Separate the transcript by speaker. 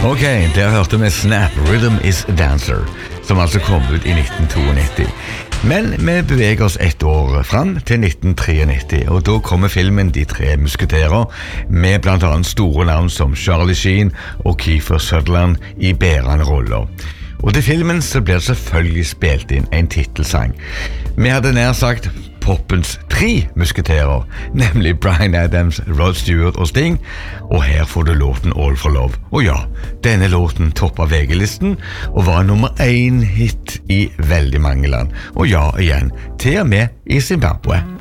Speaker 1: Ok, der hørte vi Snap, Rhythm is a Dancer, som altså kom ut i 1992. Men vi beveger oss et år frem til 1993, og da kommer filmen De tre musketerer, med blant annet store navn som Charlie Sheen og Kiefer Sutherland i bærende roller. Og til filmen så blir det selvfølgelig spilt inn en titelsang. Vi hadde nær sagt poppens tre musketerer, nemlig Bryan Adams, Rod Stewart og Sting, og her får du låten All for Love. Og ja, denne låten toppet VG-listen og var nummer 1 hit i veldig mange land. Og ja, igjen, til og med i Zimbabwe.